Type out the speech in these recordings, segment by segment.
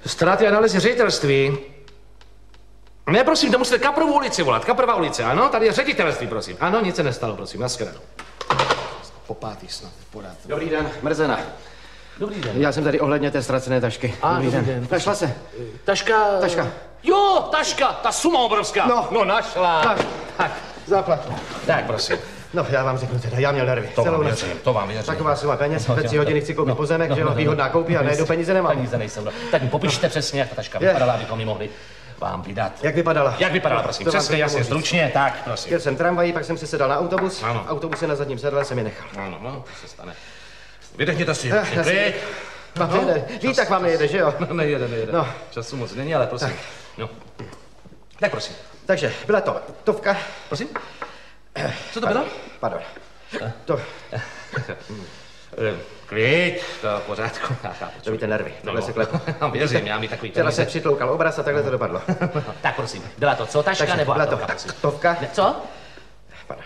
Ztráty a nálezy ředitelství. Ne, prosím, to musíte Kaprovou ulici volat. Kaprová ulice, ano, tady je ředitelství, prosím. Ano, nic se nestalo, prosím, nashledanou. Po pátý snad, podat. Dobrý den, Mrzena. Dobrý den. Já jsem tady ohledně té ztracené tašky. Dobrý den. Našla se? Taška. Jo, taška, ta suma obrovská. No našla. Tak, zaplať. Tak, prosím. No, já vám řeknu teda, já měl nervy. To vám věřím. Taková suma peněz, ve 3 hodiny chci koupit pozemek, že jo, výhodná koupí a najednou peníze nemám. Peníze nejsou. Tak mi popište přesně, jak ta taška vypadala, abychom ji mohli vám vydat. Jak vypadala? Jak vypadala, prosím? Přesně, jasně, stručně, tak, prosím. Jel jsem tramvají, pak jsem si sedal na autobus. Ano. Autobus je na zadním sedle, jsem je nechal. Ano, no, to se stane. Vydechněte si. Vám nejede. Víc, tak vám nejede, že jo? No, nejede. No. Času moc není, ale prosím. No. Tak prosím. Takže, byla to tovka. Prosím? Co to bylo? Pardon. To. Klid, to v pořádku. To víte nervy, takhle se klepu. No, věřím, já mi takový Včera se přitloukal obraz a takhle to dopadlo. Tak prosím, byla to co, taška nebo byla to tovka. Co? Pardon.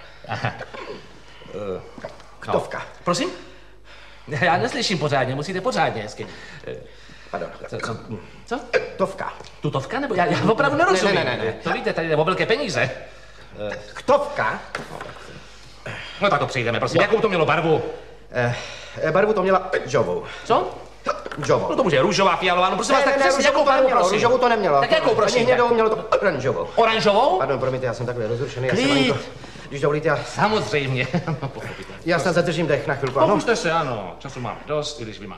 Tovka. Prosím? Já neslyším pořádně, musíte pořádně hezky. Pardon. Co? Tovka. Tutovka nebo? Já opravdu nerozumím. Ne. To víte, tady jde o velké peníze. Tovka? No tak to přejdeme, prosím. Jakou to mělo barvu? Barvu to měla džovou. Co? Džovou. No to může růžová, fialová, no prosím vás, tak přesně jakou barvu, prosím. Růžovou to nemělo. Tak jakou, prosím? Ani hnědou, mělo to oranžovou. Oranžovou? Pardon, promiňte, já jsem takový rozrušený. Klid. Když dovolíte, já... Samozřejmě. Já snad zadržím dech na chvilku, ano? Pokuste se, ano. Času máme dost, i když vy málo.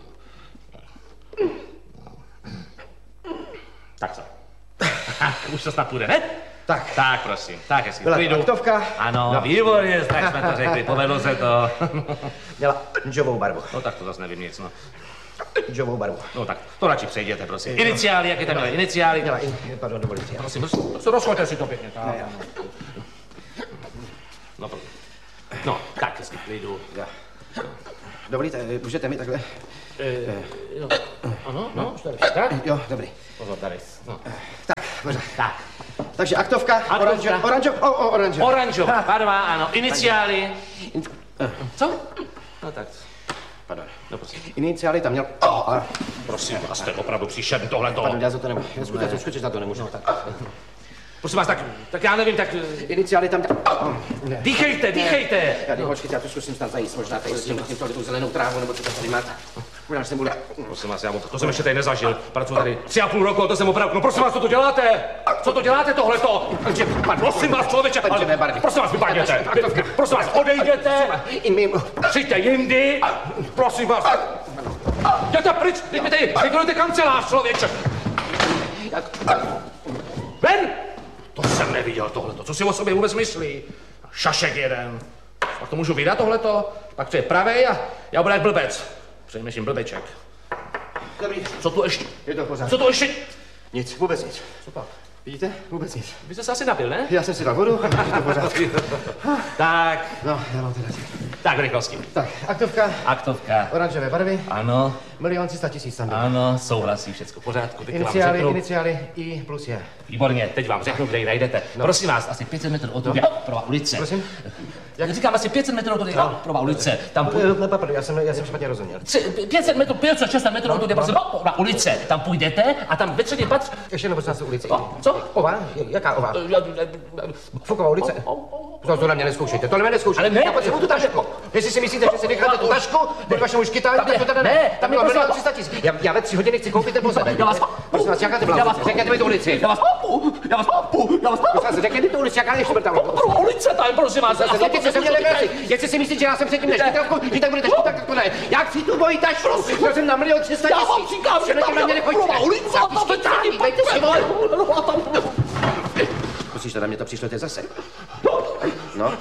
Tak co? Už to snad půjde, ne? Tak, prosím. Tak, hezky. Byla to aktovka. Ano, no. Výborně, tak jsme to řekli, povedlo se to. Měla džovou barvu. No tak to zase nevím nic, no. Džovou barvu. No tak, to radši přejděte, prosím. Iniciály, jaké tam měly iniciály? Pardon, dovolíte. Prosím, rozchoďte si to pěkně. No, tak, hezky, klidu. Dovolíte, můžete mi takhle? Ano, no, už tady. Tak? Jo, dobrý. Pozor, tady. No. Tak, pořád. Tak. Takže aktovka, Oranžová barva, ano, iniciály. Co? No tak. Pardon. No prosím. Iniciály tam měl... Prosím vás, jste opravdu příšerný tohleto. Pardon, já za to nemůžu. Skutečně za to nemůžu. No, tak. Prosím vás, tak já nevím, tak... Iniciály tam... Dýchejte! Počkejte, já to zkusím snad zajíst, možná tady s tím tu zelenou trávu, nebo co to tady máte. Možná, že se bude... Prosím vás, to jsem ještě tady nezažil. Pracuji tady 3,5 roku, to jsem opravdu... No prosím vás, co to děláte? Co to děláte tohleto? Prosím vás, člověče, prosím vás, vypadněte. Prosím vás, odejděte. Přijďte jindy. Prosím vás. Jděte pryč, vykonujte kancelář, člověče. Ven! To jsem neviděl tohleto. Co si o sobě vůbec myslí? Šašek jeden. A to můžu vydat tohleto? Pak to je pravej a já budu jak blbec. Přejmeším blbeček. Dobrý. Co tu ještě? Je to pořád. Co tu ještě? Nic, vůbec nic. Co pak? Vidíte? Vůbec nic. Vy jste se asi napil, ne? Já jsem si dal vodu, je to pořád. Tak. No, já mám teda. Tak, v rychlosti. Tak, aktovka. Oranžové barvy. Ano. 1 300 000 tam. Ano, souhlasí, všecko v pořádku. Iniciály I plus je. Výborně, teď vám řeknu, kde ji najdete. No. Prosím vás, asi 500 metrů od toho Kaprová ulice. Prosím? Jak říkám, asi 500 metrů od toho Kaprová ulice. Tam já jsem špatně rozuměl. 500 metrů, 600 metrů od toho Kaprová ulice. Tam půjdete a tam ve třetí patř... Ještě jednou prosím vás ulici. Co? Ova? Jaká ova? Fuková ulice? To na mě neskoušejte, to na mě neskoušejte. Ale ne. Já potřebuji tu tašku. Jestli si myslíte, že si necháte tu tašku, pod vašemu škytání, tak to teda ne. Tam bylo 1 300 000. Já ve 3 hodiny chci koupit ten pozemek. Já vás prosím vás, jaká to byla ulice? Řekněte mi tu ulici. Já vás Prosím vás, řekněte mi tu ulici, jaká ještě tam byla. Ulice tam, prosím vás. Teď se mě nevěří. Jestli si myslíte, že já jsem předtím neškytávku, že tak budete škytat, tak to ne. Já chci tu moji tašku. Já jsem na 1 300 000. Já vám říkám, že tam je Kaprová ulice. Dejte si vole. Musíš, na mě to přišlete zase. No.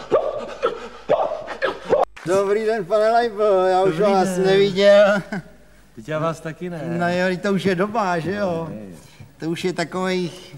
Dobrý den, pane Lajbo, já už vás neviděl. Teď já vás taky ne. No jo, to už je doba, že jo? To už je takových,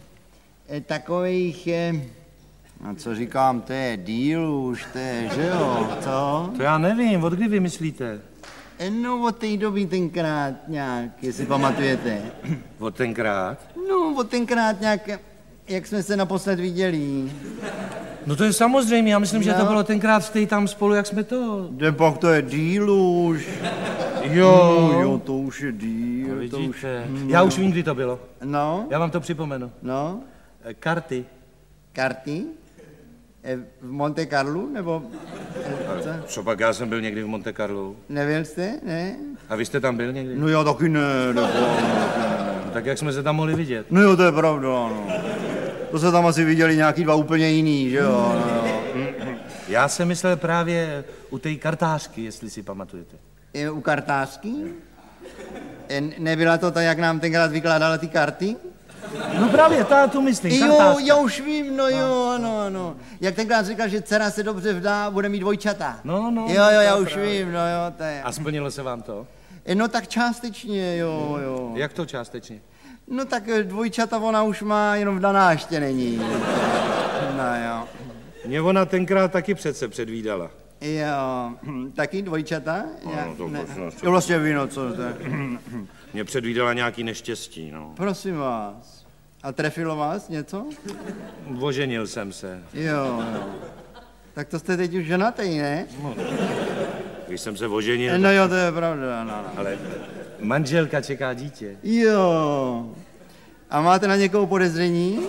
no co říkám, to je díl už, to je, že jo, co? To já nevím, od kdy vy myslíte? No od té doby tenkrát nějak, jestli pamatujete. Od tenkrát? No od tenkrát nějak, jak jsme se naposled viděli. No to je samozřejmě, já myslím, že to bylo tenkrát v té tam spolu, jak jsme to... Pak to je díl už. Jo, to už je díl. Vidíte, já už vím, kdy to bylo. No, Já vám to připomenu. no, Karty. karty? V Monte Carlo, nebo... Co? Co pak, já jsem byl někdy v Monte Carlo. Nevěl jste, ne? A vy jste tam byl někdy? No já taky ne, Tak jak jsme se tam mohli vidět? No jo, to je pravda, no. To se tam asi viděli nějaký dva úplně jiný, že jo? No, jo. Já jsem myslel právě u té kartářky, jestli si pamatujete. Je u kartářky? Nebyla to ta, jak nám tenkrát vykládala ty karty? No právě, tu myslím, Jo, kartářka. já už vím, no jo, ano. Jak tenkrát říkal, že dcera se dobře vdá, bude mít dvojčata. No. Jo, já už vím, no jo, to je. A splnilo se vám to? No tak částečně, jo. Jak to částečně? No tak dvojčata ona už má, jenom vdaná ještě není. No jo. Mě ona tenkrát taky přece předvídala. Jo, taky dvojčata? to Ne. možná. Jo, vlastně víno, co to je. Mě předvídala nějaký neštěstí, no. Prosím vás. A trefilo vás něco? Oženil jsem se. Jo. Tak to jste teď už ženatý, ne? Když jsem se oženil, No jo, to je pravda, no. ale manželka čeká dítě. Jo. A máte na někoho podezření?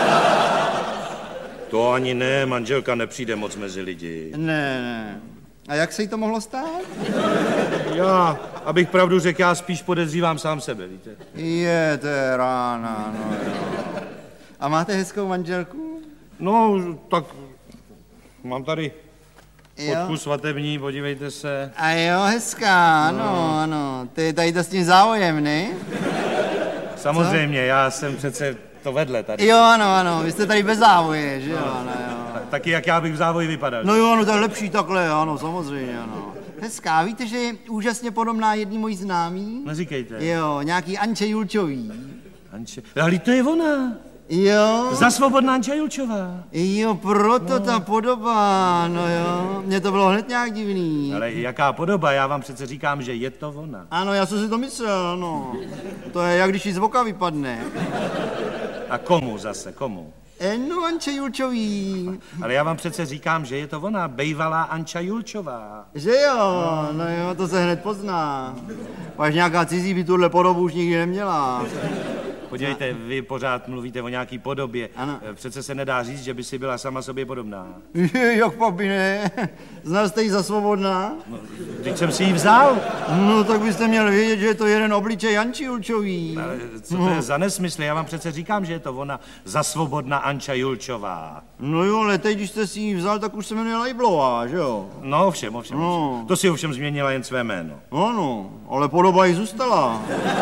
To ani ne, manželka nepřijde moc mezi lidi. Ne. A jak se jí to mohlo stát? Já, abych pravdu řekl, já spíš podezřívám sám sebe, víte. Je, to je rána, no jo. A máte hezkou manželku? No, tak mám tady Jo. fotku svatební, podívejte se. A jo, hezká, ano. To je tady to s tím závojem, ne? Samozřejmě, já jsem přece to vedle tady. Jo, ano, vy jste tady bez závoje, že jo, ano, jo. Taky jak já bych v závoji vypadal. No jo, to je lepší takhle, ano, samozřejmě, ano. Hezká, víte, že je úžasně podobná jedný mojí známý? Neříkejte. Jo, nějaký Anče Julčový. Anče. Ale to je ona. Jo. Za svobodná Anča Julčová. Jo, proto ta podoba, no jo. Mně to bylo hned nějak divný. Ale jaká podoba, já vám přece říkám, že je to ona. Ano, já jsem si to myslel, no. To je, jak když jí z voka vypadne. A komu zase, komu? No, Anče Julčový. Ale já vám přece říkám, že je to ona, bejvalá Anča Julčová. Že jo, no jo, to se hned pozná. Až nějaká cizí by tuhle podobu už nikdy neměla. Podívejte, vy pořád mluvíte o nějaký podobě. Ano. Přece se nedá říct, že by si byla sama sobě podobná. Jak papi, ne? Znal jste jí za svobodná? No, teď jsem si ji vzal. No, tak byste měl vědět, že je to jeden obličej Anči Julčový. Ale co to je za nesmysl? Já vám přece říkám, že je to ona, za svobodná Anča Julčová. No jo, ale teď, když jste si ji vzal, tak už se jmenuje Lajblová, že jo? No, ovšem. No. To si ovšem změnila jen své jméno. Ano, ale podoba jí zůstala.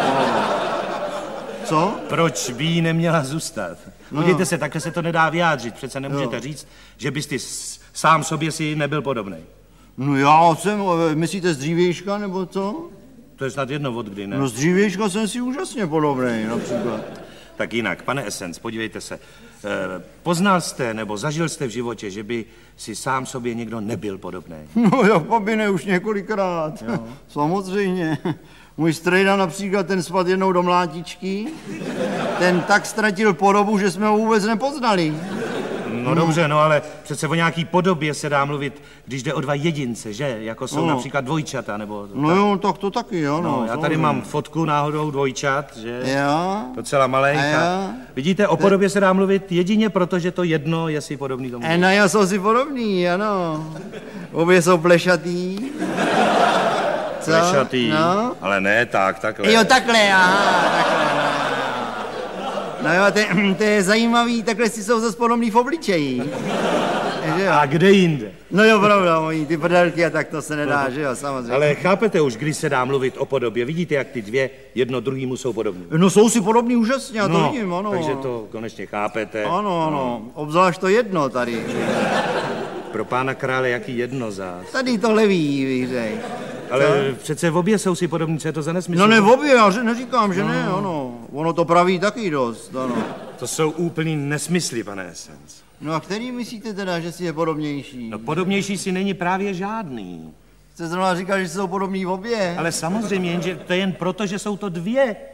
Co? Proč by jí neměla zůstat? Podívejte se, takhle se to nedá vyjádřit. Přece nemůžete říct, že byste sám sobě si nebyl podobný. No já jsem, myslíte z dřívějška, nebo co? To je snad jedno od kdy, ne? No z dřívějška jsem si úžasně podobný, například. Tak jinak, pane Essence, podívejte se. Poznal jste nebo zažil jste v životě, že by si sám sobě někdo nebyl podobný? No jak papi, ne, už několikrát. Samozřejmě. Můj strejda například, ten spadl jednou do mlátičky, ten tak ztratil podobu, že jsme ho vůbec nepoznali. No dobře, no ale přece o nějaký podobě se dá mluvit, když jde o dva jedince, že? Jako jsou například dvojčata, nebo... No jo, tak to taky, ano. No, já tady mám fotku náhodou dvojčat, že? Jo. Docela malenka. Vidíte, o podobě se dá mluvit jedině proto, že to jedno je si podobný tomu. No jo, jsou si podobný, ano. Obě jsou plešatý. Co? Plešatý, No. ale ne tak, takhle. Jo, takhle, aha, takhle. No jo, to je zajímavý, takhle si jsou zase podobný v obličeji. Že jo? A kde jinde? No jo, pravda, mojí, ty prdelky a tak to se nedá, že jo, samozřejmě. Ale chápete už, kdy se dá mluvit o podobě? Vidíte, jak ty dvě jedno druhýmu jsou podobní? No jsou si podobný úžasně, já to vidím, ano. Takže to konečně chápete. Ano, obzvlášť to jedno tady. Pro pána krále, jaký jedno zás. Tady tohle ví, bych řekl. Ale přece v obě jsou si podobní, co je to za nesmysl? No ne v obě, já neříkám, že ne, ano. Ono to praví taky dost, ano. To jsou úplný nesmysly, pane Essence. No a který myslíte teda, že si je podobnější? No podobnější si není právě žádný. Jste zrovna říkal, že jsou podobní v obě. Ale samozřejmě, jenže to je jen proto, že jsou to dvě.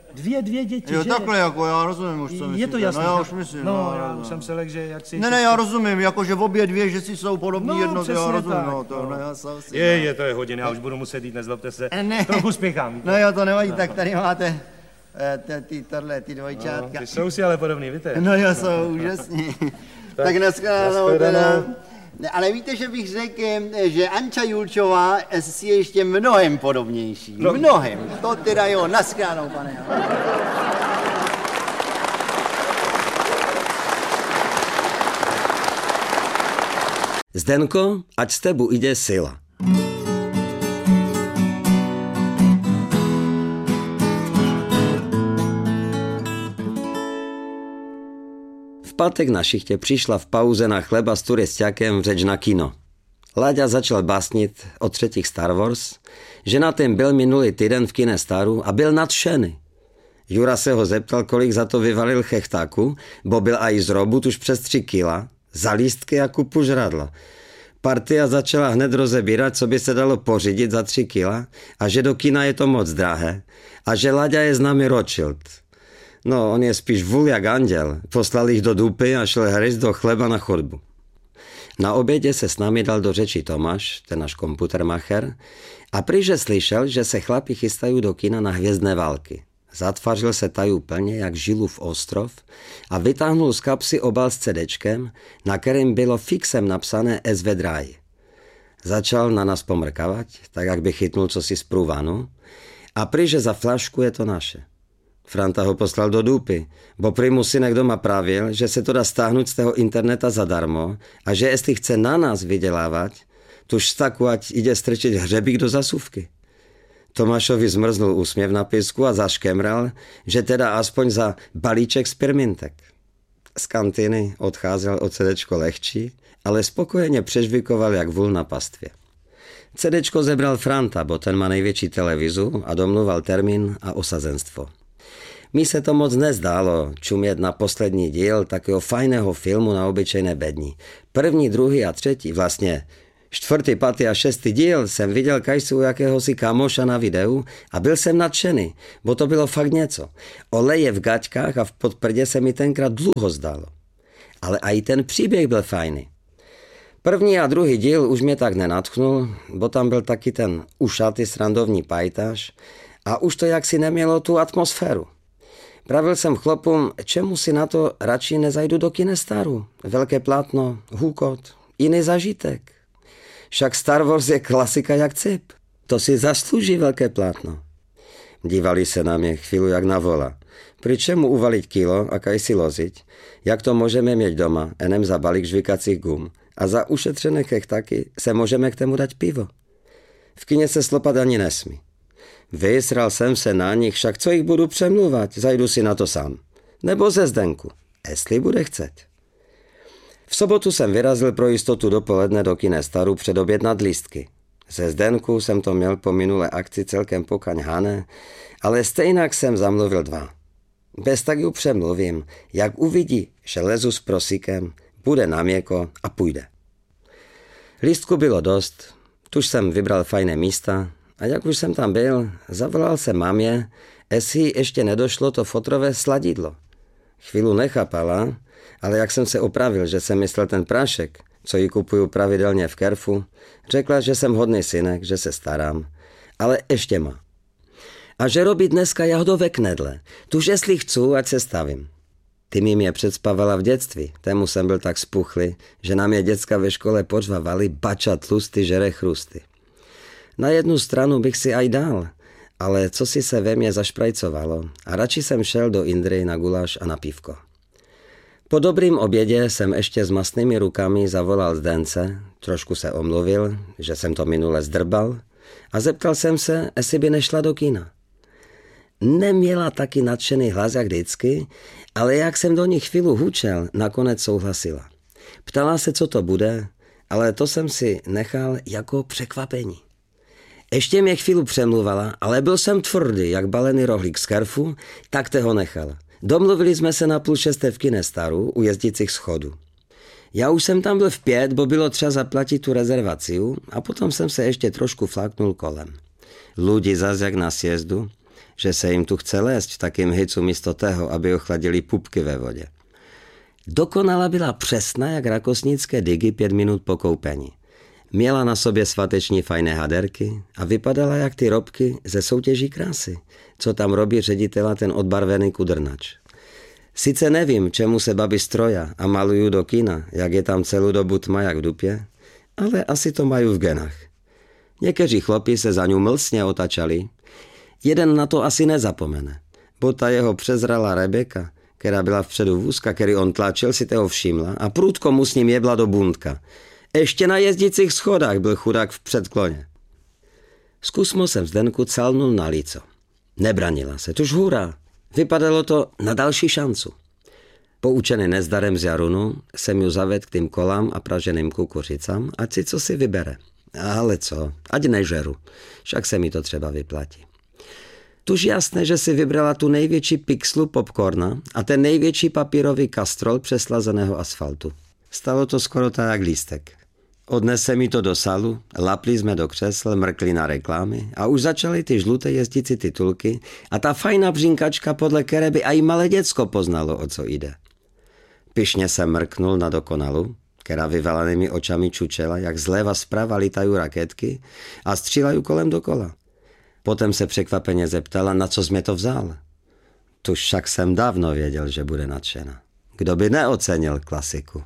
Dvě děti, Jo, že? takhle jako, já rozumím už, co myslíte. Je to jasné. No já už myslím. No, já už jsem se lek, že jak si... Ne, já rozumím, jako že v obě dvě, že si jsou podobní No, jedno, přesně já rozumím, tak, no, to, no. no, já jsem si... To je hodin, já už budu muset jít, nezlobte se. Ne. Trochu spěchám. No jo, to nevadí, tak tady máte ty dvojčátka. No, ty jsou si ale podobný, víte? No jo, jsou úžasní. Tak nashledanou teda. Ale víte, že bych řekl, že Anča Julčová si je ještě mnohem podobnější. No. Mnohem. To teda jo, nashledanou, pane. Zdenko, ať z tebu ide sila. V pátek na šichtě přišla v pauze na chleba s turisťakem řeč na kino. Láďa začal básnit o třetích Star Wars, že na ten byl minulý týden v kine Staru a byl nadšený. Jura se ho zeptal, kolik za to vyvalil chechtáku, bo byl aj z robot už přes 3 kila, za lístky a kupu žradla. Partia začala hned rozebírat, co by se dalo pořídit za 3 kila a že do kina je to moc drahé a že Láďa je s námi Rothschild. No, on je spíš vůl jak anděl. Poslal jich do dupy a šel hryzt do chleba na chodbu. Na obědě se s námi dal do řeči Tomáš, ten náš komputermacher, a prýže slyšel, že se chlapi chystají do kina na Hvězdné války. Zatvařil se tajúplně jak Žilův ostrov a vytáhnul z kapsy obal s CDčkem, na kterém bylo fixem napsané SV Draj. Začal na nás pomrkavať, tak jak by chytnul cosi z průvanu, a prýže za flašku je to naše. Franta ho poslal do dupy, bo prý mu synek doma pravil, že se to dá stáhnout z toho interneta zadarmo a že jestli chce na nás vydělávat, tuž staku ať ide strčiť hřebík do zasuvky. Tomášovi zmrznul úsměv na písku a zaškemral, že teda aspoň za balíček spirmintek. Z kantýny odcházel o CDčko lehčí, ale spokojeně přežvikoval jak vůl na pastvě. CDčko zebral Franta, bo ten má největší televizu a domluval termín a osazenstvo. Mi se to moc nezdálo čumět na poslední díl takového fajného filmu na obyčejné bedni. 1., 2. a 3., vlastně 4., 5. a 6. díl jsem viděl kajsi u jakéhosi kamoša na videu a byl jsem nadšený, bo to bylo fakt něco. Oleje v gaťkách a v podprdě se mi tenkrát dlouho zdálo. Ale i ten příběh byl fajný. 1. a 2. díl už mě tak nenadchnul, bo tam byl taky ten ušatý srandovní pajtaš a už to jaksi nemělo tu atmosféru. Pravil jsem chlopům, čemu si na to radši nezajdu do kine Staru. Velké plátno, hůkot, jiný zažitek. Však Star Wars je klasika jak cip. To si zaslouží velké plátno. Dívali se na mě chvíli jak na vola. Pri čemu uvaliť kilo a kaj si loziť? Jak to můžeme mít doma, enem za balík žvikacích gum. A za ušetřené chechtaky se můžeme k tomu dať pivo. V kině se slopat ani nesmí. Vysral jsem se na nich, však co jich budu přemluvat, zajdu si na to sám. Nebo ze Zdenku, jestli bude chceť. V sobotu jsem vyrazil pro jistotu dopoledne do kine Staru předobjednat lístky. Ze Zdenku jsem to měl po minulé akci celkem pokaňhané, ale stejnak jsem zamluvil 2. Bez tak ju přemluvím, jak uvidí, že lezu s prosíkem, bude na měko a půjde. Lístku bylo dost, tuž jsem vybral fajné místa a jak už jsem tam byl, zavolal jsem mamě, jestli ještě nedošlo to fotrové sladidlo. Chvílu nechápala, ale jak jsem se opravil, že jsem myslel ten prášek, co ji kupuju pravidelně v Kerfu, řekla, že jsem hodný synek, že se starám, ale ještě má. A že robí dneska jahodové knedle, tuž jestli chcu, ať se stavím. Ty mi mě předspavala v dětství, tému jsem byl tak spuchlý, že na mě děcka ve škole pořvavali bača tlustý žere chrusty. Na jednu stranu bych si aj dal, ale co si se ve mně zašprajcovalo a radši jsem šel do Indry na guláš a na pívko. Po dobrým obědě jsem ještě s mastnými rukami zavolal Zdence, trošku se omluvil, že jsem to minule zdrbal a zeptal jsem se, jestli by nešla do kina. Neměla taky nadšený hlas jak vždycky, ale jak jsem do ní chvíli hučel, nakonec souhlasila. Ptala se, co to bude, ale to jsem si nechal jako překvapení. Ještě mě chvíli přemluvala, ale byl jsem tvrdý, jak balený rohlík z Kerfu, tak te ho nechala. Domluvili jsme se na 5:30 v kine Staru u jezdících schodů. Já už jsem tam byl v 5, bo bylo třeba zaplatit tu rezervaci a potom jsem se ještě trošku fláknul kolem. Ludi zas jak na sjezdu, že se jim tu chce lézt v takým hycu místo toho, aby ochladili pupky ve vodě. Dokonala byla přesná jak rakosnické digy 5 minut po koupení. Měla na sobě svateční fajné haderky a vypadala jak ty robky ze soutěží krásy, co tam robí ředitela ten odbarvený kudrnač. Sice nevím, čemu se babi stroja a malují do kina, jak je tam celou dobu tma jak v dupě, ale asi to mají v genách. Někteří chlopi se za ňu mlsně otačali. Jeden na to asi nezapomene, bo ta jeho přezrala Rebeka, která byla vpředu vůzka, který on tlačil, si toho všimla a prudko mu s ním jebla do bundka. Ještě na jezdících schodách byl chudák v předkloně. Zkusmo jsem Zdenku calnul na líco. Nebranila se, tuž hurá. Vypadalo to na další šancu. Poučený nezdarem z Jarunu jsem ju zavedl k tým kolám a praženým kukuřicám, ať si co si vybere. Ale co, ať nežeru, však se mi to třeba vyplatí. Tuž jasné, že si vybrala tu největší pixlu popcorna a ten největší papírový kastrol přeslazeného asfaltu. Stalo to skoro tak jak lístek. Odnese mi to do salu, lapli jsme do křesel, mrkli na reklamy a už začaly ty žluté jezdící titulky a ta fajná břinkačka, podle které by i malé děcko poznalo, o co jde. Pyšně jsem mrknul na dokonalu, která vyvalenými očami čučela, jak zleva zprava lítají raketky a střílají kolem dokola. Potom se překvapeně zeptala, na co jsme to vzal. Tuž však jsem dávno věděl, že bude nadšena. Kdo by neocenil klasiku.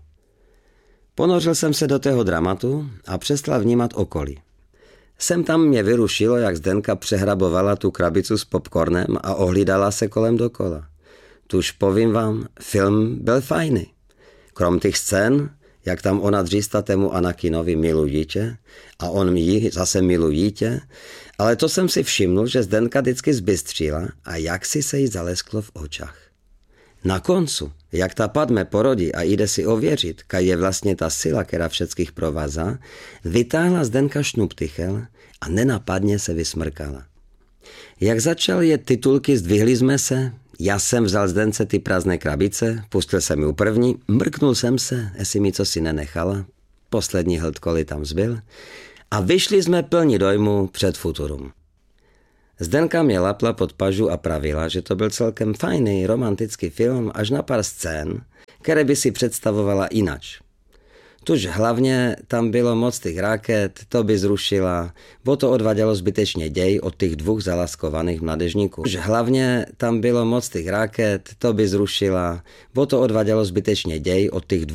Ponořil jsem se do tého dramatu a přestal vnímat okolí. Sem tam mě vyrušilo, jak Zdenka přehrabovala tu krabicu s popcornem a ohlídala se kolem dokola. Tuž povím vám, film byl fajný. Krom těch scén, jak tam ona dřísta tému Anakinovi milují tě a on jí zase milují tě, ale to jsem si všimnul, že Zdenka vždycky zbystřila a jak si se jí zalesklo v očách. Na koncu, jak ta Padme porodí a jde si ověřit, kaj je vlastně ta sila, která všeckých provázá, vytáhla Zdenka šnuptychel a nenapadně se vysmrkala. Jak začal jet titulky, zdvihli jsme se, já jsem vzal Zdence ty prázdné krabice, pustil jsem ji první, mrknul jsem se, jestli mi co si nenechala, poslední hldkoli tam zbyl, a vyšli jsme plní dojmu před Futurum. Zdenka mě lapla pod pažu a pravila, že to byl celkem fajný romantický film až na pár scén, které by si představovala inač. Tuž hlavně tam bylo moc těch raket, to by zrušila, bo to odvádělo zbytečně děj od těch 2 zalaskovaných mladežníků. Tuž hlavně tam bylo moc těch raket, to by zrušila, bo to odvádělo zbytečně děj od těch 2